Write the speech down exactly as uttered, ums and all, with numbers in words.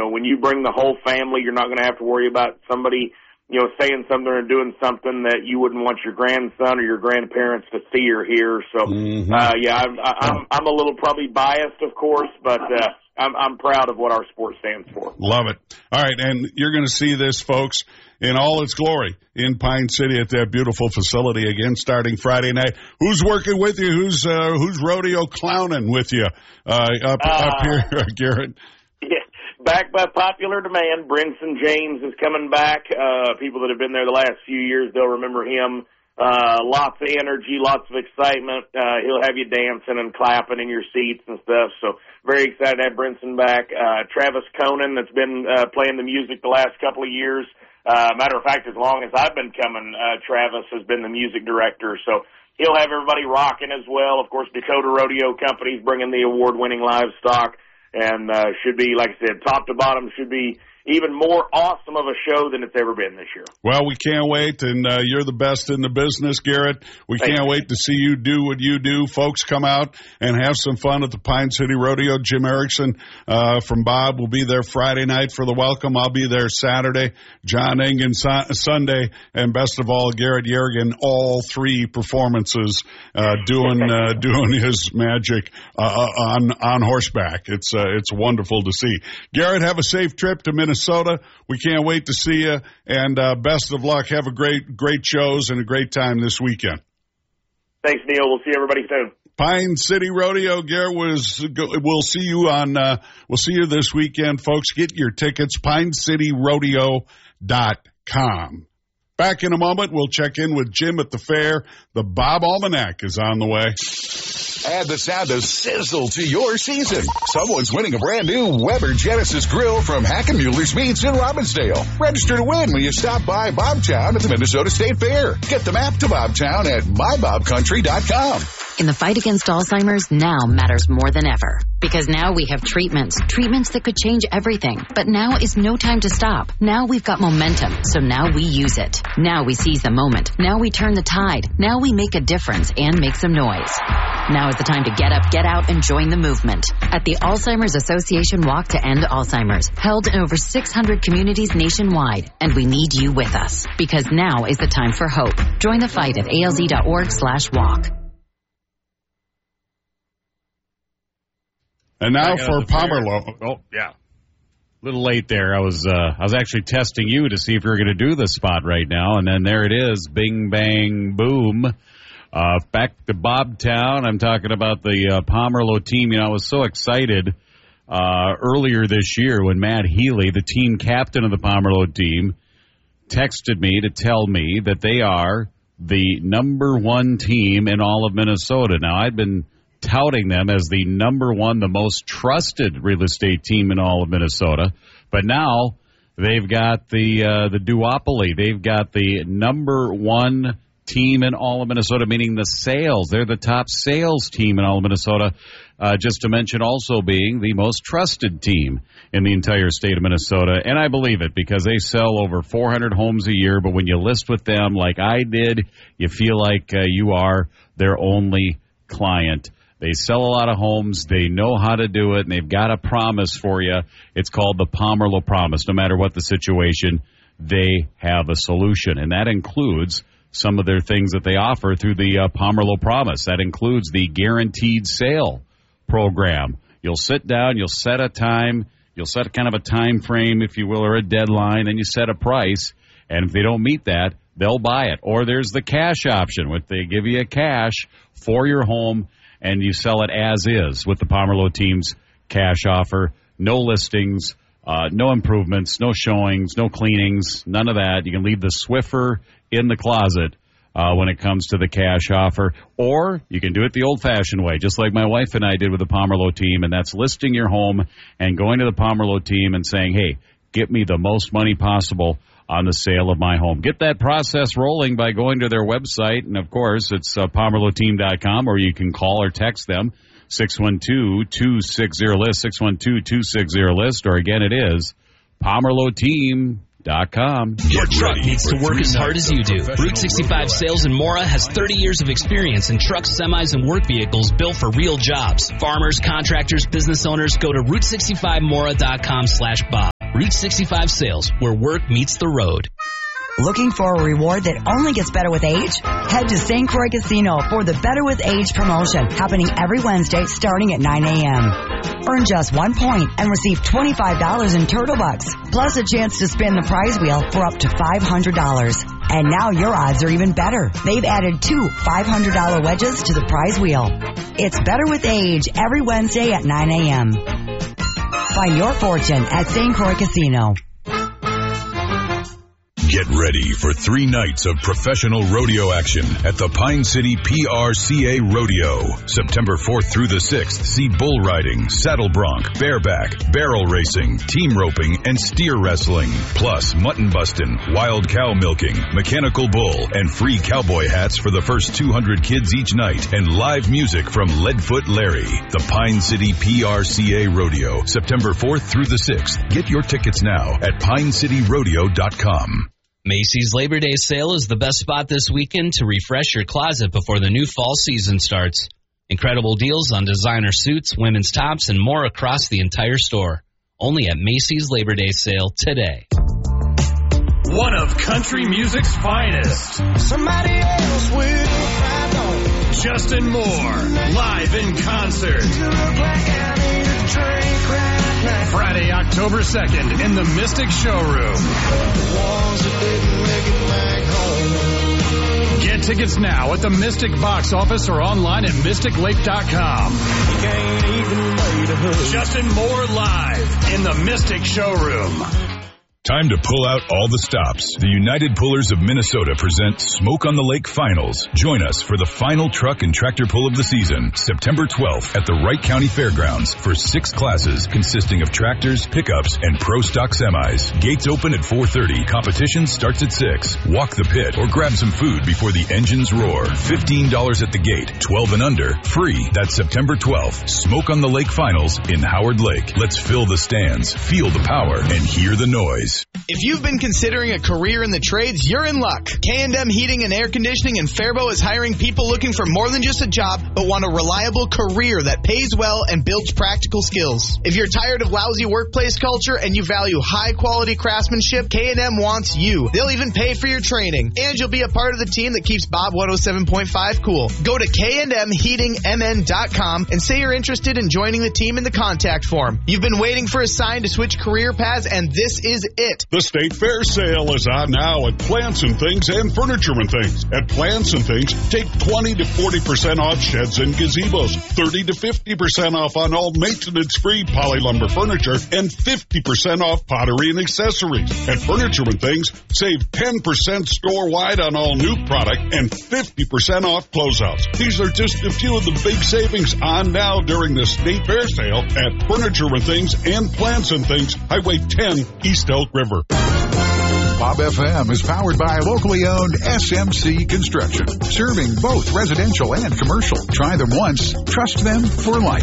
know, when you bring the whole family, you're not going to have to worry about somebody, you know, saying something or doing something that you wouldn't want your grandson or your grandparents to see or hear. So, mm-hmm. uh, yeah, I'm, I'm, I'm a little probably biased, of course, but uh, I'm, I'm proud of what our sport stands for. Love it. All right, and you're going to see this, folks, in all its glory in Pine City at that beautiful facility again starting Friday night. Who's working with you? Who's uh, who's rodeo clowning with you uh, up, uh, up here, Garrett? Yeah, back by popular demand, Brinson James is coming back. Uh, people that have been there the last few years, they'll remember him. Uh, lots of energy, lots of excitement. Uh, he'll have you dancing and clapping in your seats and stuff. So very excited to have Brinson back. Uh, Travis Conan, that's been uh, playing the music the last couple of years. Uh, matter of fact, as long as I've been coming, uh, Travis has been the music director. So he'll have everybody rocking as well. Of course, Dakota Rodeo Company's bringing the award-winning livestock. And uh, should be, like I said, top to bottom, should be even more awesome of a show than it's ever been this year. Well, we can't wait, and uh, you're the best in the business, Garrett. We Thank can't you. wait to see you do what you do. Folks, come out and have some fun at the Pine City Rodeo. Jim Erickson uh, from Bob will be there Friday night for the welcome. I'll be there Saturday. John Engen su- Sunday. And best of all, Garrett Yergin, all three performances uh, doing uh, doing his magic uh, on on horseback. It's uh, it's wonderful to see. Garrett, have a safe trip to Minnesota. Minnesota. We can't wait to see you, and uh, best of luck. Have a great, great shows and a great time this weekend. Thanks, Neil. We'll see everybody soon. Pine City Rodeo, Garrett, was. We'll see you on. Uh, we'll see you this weekend, folks. Get your tickets. pine city rodeo dot com. Back in a moment, we'll check in with Jim at the fair. The Bob Almanac is on the way. Add the sound of sizzle to your season. Someone's winning a brand new Weber Genesis grill from Hackenmuller's Meats in Robbinsdale. Register to win when you stop by Bobtown at the Minnesota State Fair. Get the map to Bobtown at my bob country dot com. In the fight against Alzheimer's, now matters more than ever. Because now we have treatments, treatments that could change everything. But now is no time to stop. Now we've got momentum, so now we use it. Now we seize the moment. Now we turn the tide. Now we make a difference and make some noise. Now is the time to get up, get out, and join the movement. At the Alzheimer's Association Walk to End Alzheimer's, held in over six hundred communities nationwide. And we need you with us. Because now is the time for hope. Join the fight at A L Z dot org slash walk. And now for Pomerleau. Oh, yeah. A little late there. I was uh, I was actually testing you to see if you were going to do the spot right now, and then there it is. Bing, bang, boom. Uh, back to Bobtown. I'm talking about the uh, Pomerleau team. You know, I was so excited uh, earlier this year when Matt Healy, the team captain of the Pomerleau team, texted me to tell me that they are the number one team in all of Minnesota. Now, I'd been touting them as the number one, the most trusted real estate team in all of Minnesota. But now they've got the uh, the duopoly. They've got the number one team in all of Minnesota, meaning the sales. They're the top sales team in all of Minnesota, uh, just to mention also being the most trusted team in the entire state of Minnesota. And I believe it because they sell over four hundred homes a year. But when you list with them like I did, you feel like uh, you are their only client. They sell a lot of homes. They know how to do it, and they've got a promise for you. It's called the Pomerleau Promise. No matter what the situation, they have a solution, and that includes some of their things that they offer through the uh, Pomerleau Promise. That includes the Guaranteed Sale program. You'll sit down, you'll set a time, you'll set kind of a time frame, if you will, or a deadline, and you set a price, and if they don't meet that, they'll buy it. Or there's the cash option, which they give you a cash for your home, and you sell it as is with the Pomerleau team's cash offer. No listings, uh, no improvements, no showings, no cleanings, none of that. You can leave the Swiffer in the closet uh, when it comes to the cash offer. Or you can do it the old-fashioned way, just like my wife and I did with the Pomerleau team, and that's listing your home and going to the Pomerleau team and saying, hey, get me the most money possible on the sale of my home. Get that process rolling by going to their website, and of course, it's uh, pomerleau team dot com, or you can call or text them, six one two, two six zero, list, six one two, two six zero, list, or again, it is pomerleau team dot com. Your truck needs to work as hard as you do. Route sixty-five Sales in Mora has thirty years of experience in trucks, semis, and work vehicles built for real jobs. Farmers, contractors, business owners, go to route sixty-five mora dot com slash Bob. Route sixty-five Sales, where work meets the road. Looking for a reward that only gets better with age? Head to Saint Croix Casino for the Better with Age promotion, happening every Wednesday starting at nine a.m. Earn just one point and receive twenty-five dollars in Turtle Bucks, plus a chance to spin the prize wheel for up to five hundred dollars. And now your odds are even better. They've added two five hundred dollars wedges to the prize wheel. It's Better with Age every Wednesday at nine a.m. Find your fortune at Saint Croix Casino. Get ready for three nights of professional rodeo action at the Pine City P R C A Rodeo. September fourth through the sixth, see bull riding, saddle bronc, bareback, barrel racing, team roping, and steer wrestling. Plus, mutton bustin', wild cow milking, mechanical bull, and free cowboy hats for the first two hundred kids each night, and live music from Leadfoot Larry. The Pine City P R C A Rodeo, September fourth through the sixth. Get your tickets now at pine city rodeo dot com. Macy's Labor Day sale is the best spot this weekend to refresh your closet before the new fall season starts. Incredible deals on designer suits, women's tops, and more across the entire store. Only at Macy's Labor Day sale today. One of country music's finest. Somebody else will find on. Justin Moore, live in concert. You look like I need a drink right now. Friday, October second in the Mystic Showroom. The ones that didn't make it back home. Get tickets now at the Mystic box office or online at mystic lake dot com. You can't even wait a hood. Justin Moore live in the Mystic Showroom. Time to pull out all the stops. The United Pullers of Minnesota present Smoke on the Lake Finals. Join us for the final truck and tractor pull of the season, September twelfth at the Wright County Fairgrounds for six classes consisting of tractors, pickups, and pro stock semis. Gates open at four thirty. Competition starts at six. Walk the pit or grab some food before the engines roar. fifteen dollars at the gate. twelve and under. Free. That's September twelfth. Smoke on the Lake Finals in Howard Lake. Let's fill the stands, feel the power, and hear the noise. If you've been considering a career in the trades, you're in luck. K and M Heating and Air Conditioning in Faribault is hiring people looking for more than just a job, but want a reliable career that pays well and builds practical skills. If you're tired of lousy workplace culture and you value high-quality craftsmanship, K and M wants you. They'll even pay for your training, and you'll be a part of the team that keeps Bob one oh seven point five cool. Go to K and M heating M N dot com and say you're interested in joining the team in the contact form. You've been waiting for a sign to switch career paths, and this is it. The State Fair sale is on now at Plants and Things and Furniture and Things. At Plants and Things, take twenty to forty percent off sheds and gazebos, thirty to fifty percent off on all maintenance-free poly lumber furniture, and fifty percent off pottery and accessories. At Furniture and Things, save ten percent store-wide on all new product and fifty percent off closeouts. These are just a few of the big savings on now during the State Fair sale at Furniture and Things and Plants and Things, Highway ten, East Elk River. Bob F M is powered by locally owned S M C Construction, serving both residential and commercial. Try them once, trust them for life.